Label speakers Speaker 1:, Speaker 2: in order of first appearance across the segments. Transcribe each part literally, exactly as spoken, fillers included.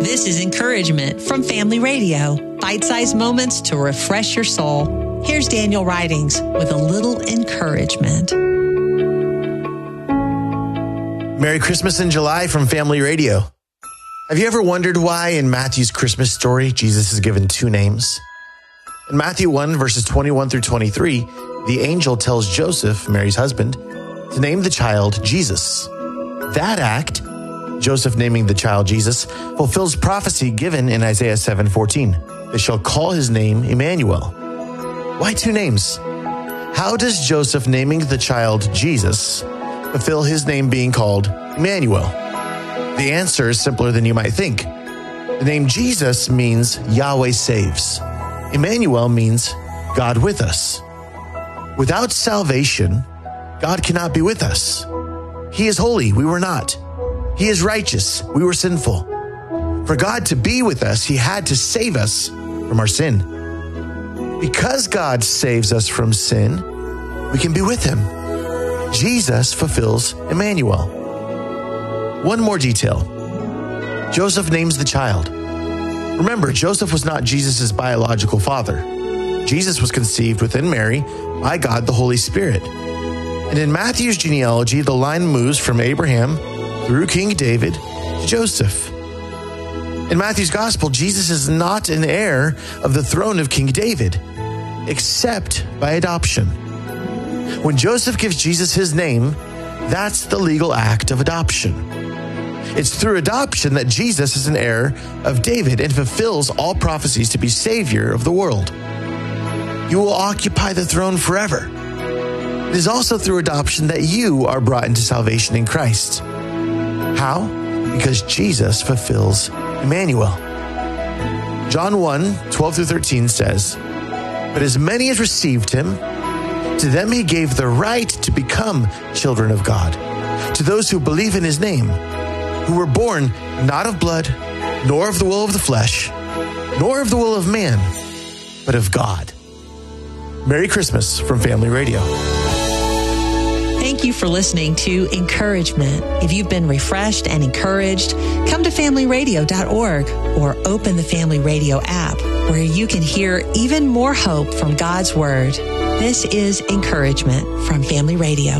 Speaker 1: This is Encouragement from Family Radio. Bite-sized moments to refresh your soul. Here's Daniel Ridings with a little encouragement.
Speaker 2: Merry Christmas in July from Family Radio. Have you ever wondered why in Matthew's Christmas story, Jesus is given two names? In Matthew one, verses twenty-one through twenty-three, the angel tells Joseph, Mary's husband, to name the child Jesus. That act, Joseph naming the child Jesus, fulfills prophecy given in Isaiah seven fourteen. They shall call his name Emmanuel. Why two names? How does Joseph naming the child Jesus fulfill his name being called Emmanuel? The answer is simpler than you might think. The name Jesus means Yahweh saves. Emmanuel means God with us. Without salvation, God cannot be with us. He is holy, we were not. He is righteous, we were sinful. For God to be with us, he had to save us from our sin. Because God saves us from sin, we can be with him. Jesus fulfills Emmanuel. One more detail. Joseph names the child. Remember, Joseph was not Jesus' biological father. Jesus was conceived within Mary by God the Holy Spirit. And in Matthew's genealogy, the line moves from Abraham through King David to Joseph. In Matthew's gospel, Jesus is not an heir of the throne of King David, except by adoption. When Joseph gives Jesus his name, that's the legal act of adoption. It's through adoption that Jesus is an heir of David and fulfills all prophecies to be Savior of the world. You will occupy the throne forever. It is also through adoption that you are brought into salvation in Christ. How? Because Jesus fulfills Emmanuel. John one, twelve through thirteen says, "But as many as received him, to them he gave the right to become children of God, to those who believe in his name, who were born not of blood, nor of the will of the flesh, nor of the will of man, but of God." Merry Christmas from Family Radio.
Speaker 1: Thank you for listening to Encouragement. If you've been refreshed and encouraged, come to family radio dot org or open the Family Radio app where you can hear even more hope from God's Word. This is Encouragement from Family Radio.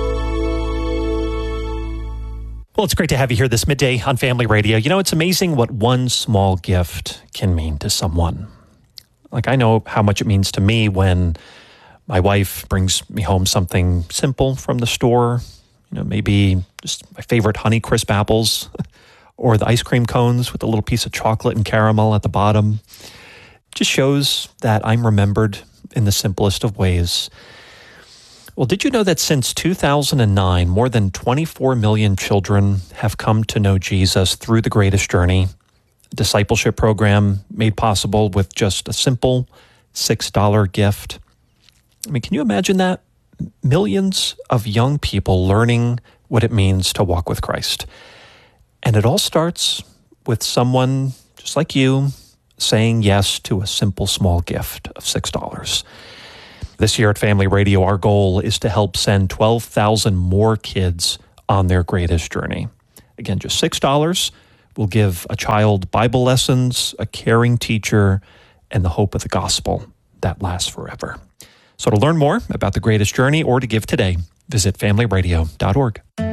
Speaker 3: Well, it's great to have you here this midday on Family Radio. You know, it's amazing what one small gift can mean to someone. Like, I know how much it means to me when my wife brings me home something simple from the store, you know, maybe just my favorite Honeycrisp apples or the ice cream cones with a little piece of chocolate and caramel at the bottom. It just shows that I'm remembered in the simplest of ways. Well, did you know that since two thousand nine, more than twenty-four million children have come to know Jesus through The Greatest Journey, a discipleship program made possible with just a simple six dollar gift? I mean, can you imagine that? Millions of young people learning what it means to walk with Christ. And it all starts with someone just like you saying yes to a simple small gift of six dollars. This year at Family Radio, our goal is to help send twelve thousand more kids on their greatest journey. Again, just six dollars will give a child Bible lessons, a caring teacher, and the hope of the gospel that lasts forever. So to learn more about The Greatest Journey or to give today, visit family radio dot org.